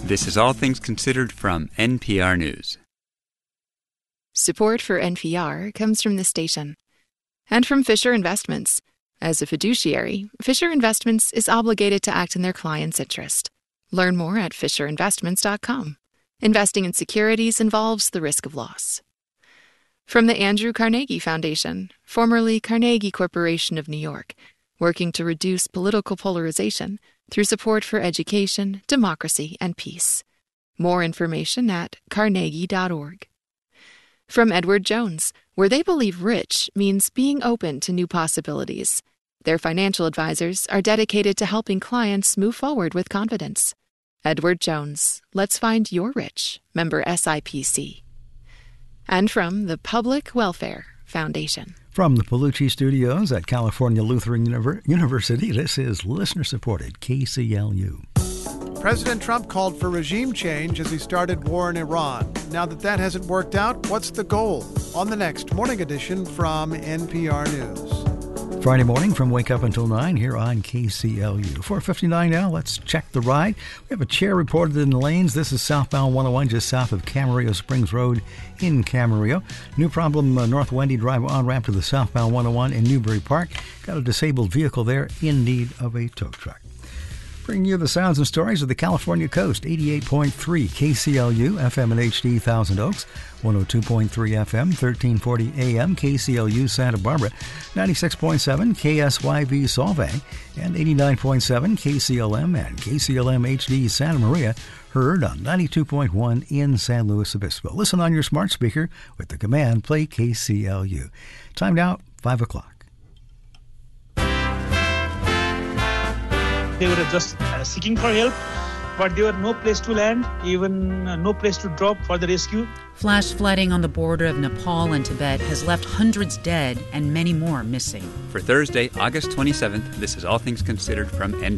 This is All Things Considered from NPR News. Support for NPR comes from this station and from Fisher Investments. As a fiduciary, Fisher Investments is obligated to act in their client's interest. Learn more at fisherinvestments.com. Investing in securities involves the risk of loss. From the Andrew Carnegie Foundation, formerly Carnegie Corporation of New York, working to reduce political polarization through support for education, democracy, and peace. More information at carnegie.org. From Edward Jones, where they believe rich means being open to new possibilities. Their financial advisors are dedicated to helping clients move forward with confidence. Edward Jones, let's find your rich. Member SIPC. And from the Public Welfare Foundation. From the Palucci Studios at California Lutheran University, this is listener-supported KCLU. President Trump called for regime change as he started war in Iran. Now that hasn't worked out, what's the goal? On the next Morning Edition from NPR News. Friday morning from Wake Up Until 9 here on KCLU. 4:59 now, let's check the ride. We have a chair reported in the lanes. This is southbound 101 just south of Camarillo Springs Road in Camarillo. New problem, North Wendy Drive on-ramp to the southbound 101 in Newbury Park. Got a disabled vehicle there in need of a tow truck. Bringing you the sounds and stories of the California coast. 88.3 KCLU, FM and HD Thousand Oaks, 102.3 FM, 1340 AM, KCLU Santa Barbara, 96.7 KSYV Solvang, and 89.7 KCLM and KCLM HD Santa Maria, heard on 92.1 in San Luis Obispo. Listen on your smart speaker with the command Play KCLU. Time now, 5 o'clock. They were just seeking for help, but there were no place to land, even no place to drop for the rescue. Flash flooding on the border of Nepal and Tibet has left hundreds dead and many more missing. For Thursday, August 27th, this is All Things Considered from NPR.